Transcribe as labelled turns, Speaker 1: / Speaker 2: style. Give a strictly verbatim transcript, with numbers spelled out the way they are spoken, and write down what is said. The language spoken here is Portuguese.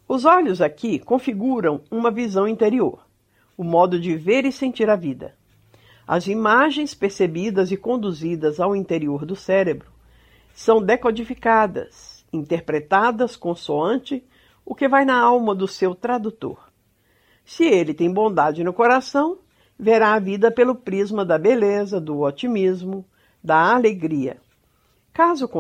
Speaker 1: Os olhos aqui configuram uma visão interior, o modo de ver e sentir a vida. As imagens percebidas e conduzidas ao interior do cérebro são decodificadas, interpretadas consoante o que vai na alma do seu tradutor. Se ele tem bondade no coração, verá a vida pelo prisma da beleza, do otimismo, da alegria. Caso